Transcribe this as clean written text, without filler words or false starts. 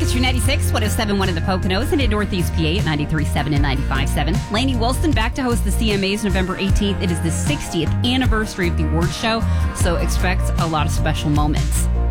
it's your 96, 107.1 in the Poconos, and in Northeast PA at 93.7 and 95.7. Lainey Wilson back to host the CMAs November 18th. It is the 60th anniversary of the award show, so expect a lot of special moments.